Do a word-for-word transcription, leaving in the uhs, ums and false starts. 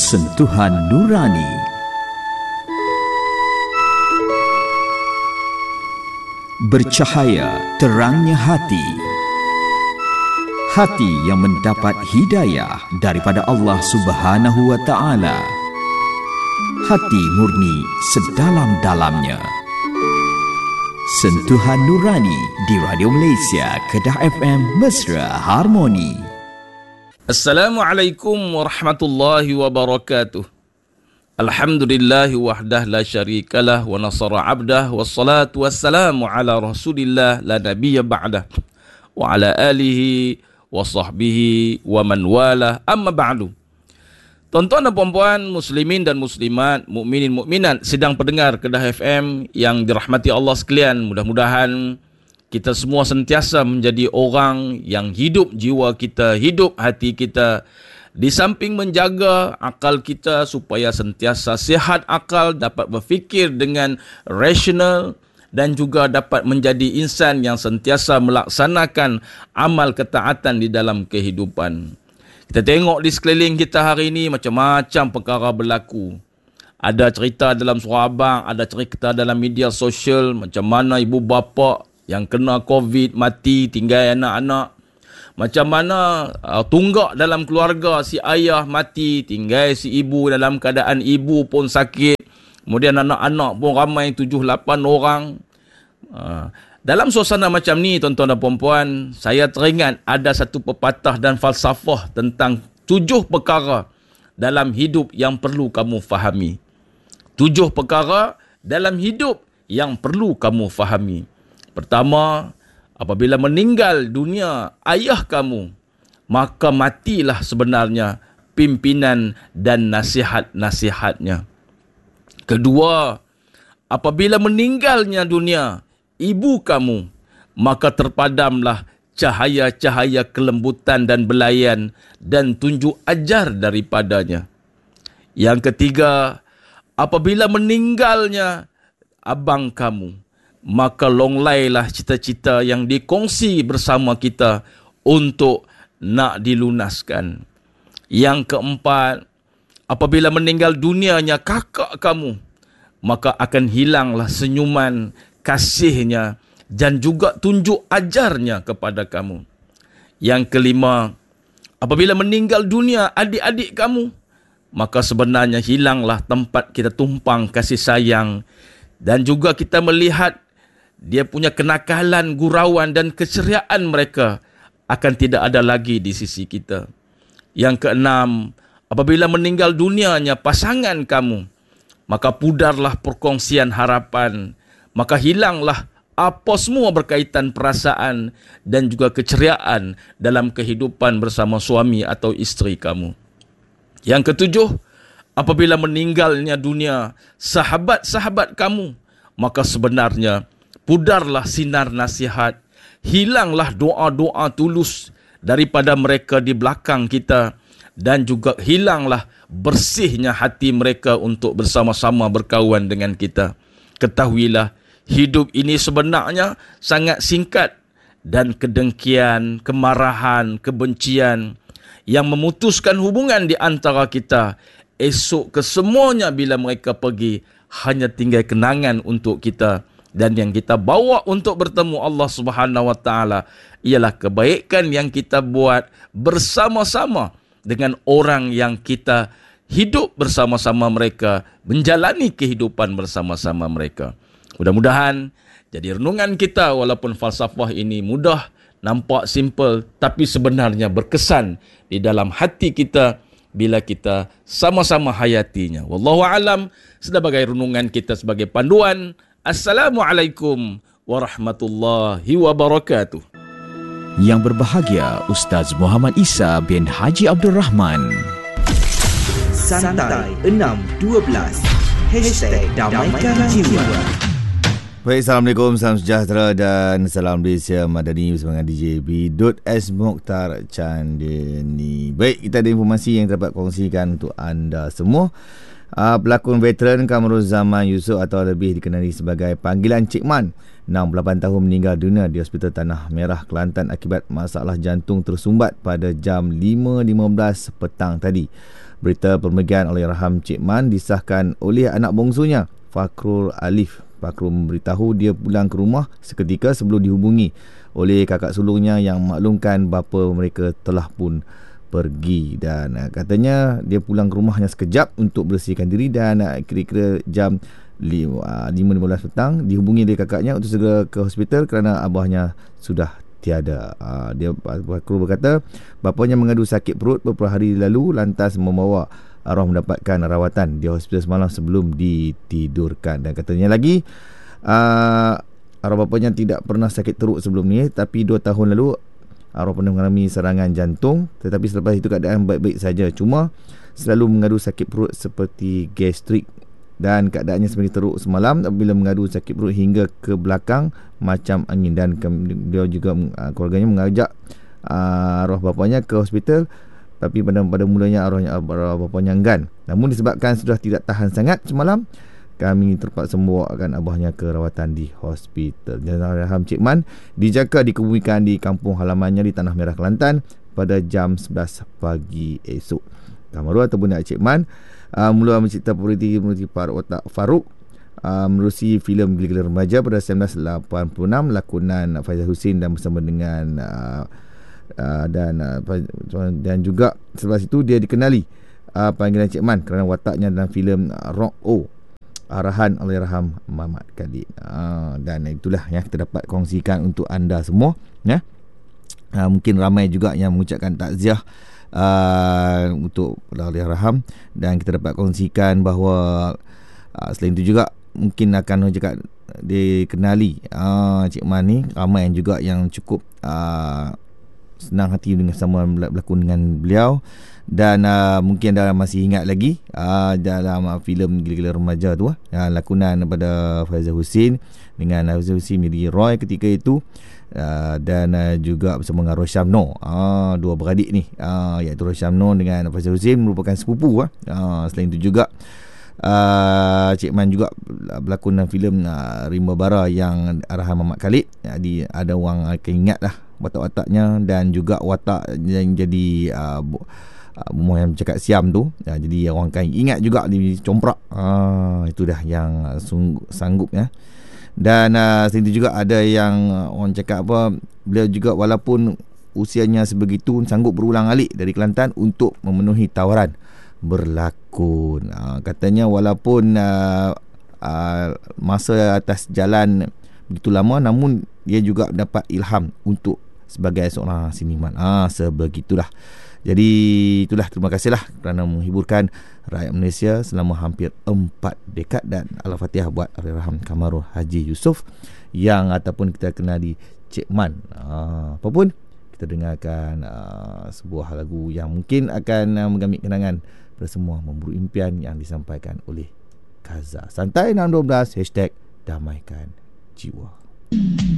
Sentuhan Nurani. Bercahaya terangnya hati. Hati yang mendapat hidayah daripada Allah Subhanahu wa Ta'ala. Hati murni sedalam-dalamnya. Sentuhan Nurani di Radio Malaysia, Kedah F M, Mesra Harmoni. Assalamualaikum warahmatullahi wabarakatuh. Alhamdulillah wahdah la syarikalah wa nasara abdah wassalatu wassalamu ala rasulillah la nabiyya ba'dah wa ala alihi wa sahbihi wa man walah, amma ba'du. Tuan-tuan dan puan-puan, muslimin dan muslimat, mukminin mukminat sedang pendengar Kedah F M yang dirahmati Allah sekalian, mudah-mudahan kita semua sentiasa menjadi orang yang hidup jiwa kita, hidup hati kita, di samping menjaga akal kita supaya sentiasa sihat akal, dapat berfikir dengan rasional dan juga dapat menjadi insan yang sentiasa melaksanakan amal ketaatan di dalam kehidupan. Kita tengok di sekeliling kita hari ini macam-macam perkara berlaku. Ada cerita dalam surah abang, ada cerita dalam media sosial macam mana ibu bapa yang kena COVID mati tinggal anak-anak. Macam mana uh, tunggak dalam keluarga, si ayah mati tinggal si ibu dalam keadaan ibu pun sakit. Kemudian anak-anak pun ramai tujuh lapan orang. Uh, Dalam suasana macam ni, tuan-tuan dan puan-puan, saya teringat ada satu pepatah dan falsafah tentang tujuh perkara dalam hidup yang perlu kamu fahami. Tujuh perkara dalam hidup yang perlu kamu fahami. Pertama, apabila meninggal dunia ayah kamu, maka matilah sebenarnya pimpinan dan nasihat-nasihatnya. Kedua, apabila meninggalnya dunia ibu kamu, maka terpadamlah cahaya-cahaya kelembutan dan belayan dan tunjuk ajar daripadanya. Yang ketiga, apabila meninggalnya abang kamu, maka longlailah cita-cita yang dikongsi bersama kita untuk nak dilunaskan. Yang keempat, apabila meninggal dunianya kakak kamu, maka akan hilanglah senyuman, kasihnya dan juga tunjuk ajarnya kepada kamu. Yang kelima, apabila meninggal dunia adik-adik kamu, maka sebenarnya hilanglah tempat kita tumpang kasih sayang dan juga kita melihat dia punya kenakalan, gurauan dan keceriaan mereka akan tidak ada lagi di sisi kita. Yang keenam, apabila meninggal dunianya pasangan kamu, maka pudarlah perkongsian harapan, maka hilanglah apa semua berkaitan perasaan dan juga keceriaan dalam kehidupan bersama suami atau isteri kamu. Yang ketujuh, apabila meninggalnya dunia sahabat-sahabat kamu, maka sebenarnya pudarlah sinar nasihat, hilanglah doa-doa tulus daripada mereka di belakang kita dan juga hilanglah bersihnya hati mereka untuk bersama-sama berkawan dengan kita. Ketahuilah, hidup ini sebenarnya sangat singkat dan kedengkian, kemarahan, kebencian yang memutuskan hubungan di antara kita, esok kesemuanya bila mereka pergi, hanya tinggal kenangan untuk kita. Dan yang kita bawa untuk bertemu Allah Subhanahu wa Ta'ala ialah kebaikan yang kita buat bersama-sama dengan orang yang kita hidup bersama-sama mereka, menjalani kehidupan bersama-sama mereka. Mudah-mudahan jadi renungan kita, walaupun falsafah ini mudah, nampak simple, tapi sebenarnya berkesan di dalam hati kita bila kita sama-sama hayatinya. Wallahu a'lam. Sebagai renungan kita, sebagai panduan. Assalamualaikum warahmatullahi wabarakatuh. Yang berbahagia Ustaz Muhammad Isa bin Haji Abdul Rahman. Santai enam dua belas Hashtag Damaikan Jiwa. Baik, Assalamualaikum, salam sejahtera dan salam Malaysia Madani bersama D J Bidut S. Mokhtar Chandani. Baik, kita ada informasi yang dapat kongsikan untuk anda semua. Uh, pelakon veteran Kamaruzaman Yusof atau lebih dikenali sebagai panggilan Cik Man, enam puluh lapan tahun, meninggal dunia di Hospital Tanah Merah, Kelantan akibat masalah jantung tersumbat pada jam lima lima belas petang tadi. Berita pemergian Allahyarham Cik Man disahkan oleh anak bongsunya, Fakrul Alif. Fakrul memberitahu dia pulang ke rumah seketika sebelum dihubungi oleh kakak sulungnya yang maklumkan bapa mereka telah pun pergi, dan uh, katanya dia pulang ke rumahnya sekejap untuk bersihkan diri, dan uh, kira-kira jam lima lima belas petang dihubungi oleh kakaknya untuk segera ke hospital kerana abahnya sudah tiada. Uh, dia Fakrul berkata bapanya mengadu sakit perut beberapa hari lalu, lantas membawa arwah mendapatkan rawatan di hospital semalam sebelum ditidurkan. Dan katanya lagi uh, arwah bapanya tidak pernah sakit teruk sebelum ni, tapi dua tahun lalu arwah pernah mengalami serangan jantung, tetapi selepas itu keadaan baik-baik saja, cuma selalu mengadu sakit perut seperti gastrik, dan keadaannya semakin teruk semalam apabila mengadu sakit perut hingga ke belakang macam angin. Dan beliau juga uh, keluarganya mengajak uh, arwah bapanya ke hospital, tapi pada pada mulanya arwahnya arwah bapanya enggan. Namun disebabkan sudah tidak tahan sangat semalam, kami terpaksa membawakan abahnya ke rawatan di hospital. Allahyarham Cik Man dijangka dikebumikan di kampung halamannya di Tanah Merah, Kelantan pada jam sebelas pagi esok. Kamaru ataupun Cik Man uh, mula mencipta politik melalui Watak Faruk uh, menerusi filem Gila-Gila Remaja pada seribu sembilan ratus lapan puluh enam, lakonan Faizal Hussein dan bersama dengan uh, Uh, dan uh, dan juga selepas itu dia dikenali uh, panggilan Cik Man kerana wataknya dalam filem uh, Rock O, arahan Allahyarham Muhammad Khalid. Uh, dan itulah yang kita dapat kongsikan untuk anda semua, ya. Uh, mungkin ramai juga yang mengucapkan takziah uh, untuk Allahyarham, dan kita dapat kongsikan bahawa uh, selain itu juga mungkin akan cakap dikenali uh, Cik Man ni ramai yang juga yang cukup uh, senang hati dengan sama berlakon dengan beliau. Dan uh, mungkin anda masih ingat lagi uh, dalam uh, filem Gila-Gila Remaja tu, uh, lakonan pada Faizal Hussein dengan Faizal Hussein menjadi Roy ketika itu, uh, dan uh, juga bersama dengan Roshamno, uh, dua beradik ni, uh, iaitu Roshamno dengan Faizal Hussein merupakan sepupu. Uh. Uh, selain itu juga uh, Cik Man juga berlakon dalam filem uh, Rimba Bara yang arahan Muhammad Khalid. Jadi ada orang akan ingat lah watak-wataknya, dan juga watak yang jadi uh, Bumoh yang cakap siam tu, ya, jadi orang akan ingat juga di Comprak. Ah, itu dah yang sungguh, sanggup, ya. Dan uh, selain itu juga ada yang uh, orang cakap apa, beliau juga walaupun usianya sebegitu sanggup berulang alik dari Kelantan untuk memenuhi tawaran berlakon. Uh, katanya walaupun uh, uh, masa atas jalan begitu lama, namun dia juga dapat ilham untuk sebagai seorang seniman. Ah, sebegitulah. Jadi itulah, terima kasihlah kerana menghiburkan rakyat Malaysia selama hampir empat dekad, dan Al-Fatihah buat Allahyarham Kamaru Haji Yusof yang ataupun kita kenal di Cik Man. Ah, apapun kita dengarkan uh, sebuah lagu yang mungkin akan uh, menggamit kenangan pada semua memburu impian yang disampaikan oleh Kaza. Santai enam dua belas hashtag damaikan jiwa.